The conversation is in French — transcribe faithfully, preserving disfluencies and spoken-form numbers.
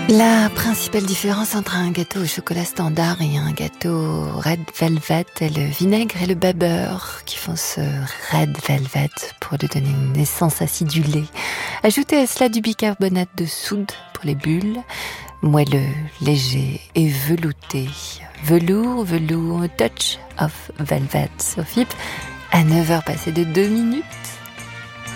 La principale différence entre un gâteau au chocolat standard et un gâteau Red Velvet est le vinaigre et le bas beurre qui font ce Red Velvet pour lui donner une essence acidulée. Ajoutez à cela du bicarbonate de soude pour les bulles, moelleux, léger et velouté. Velours, velours, touch of velvet. Sophie, à neuf heures passées de deux minutes.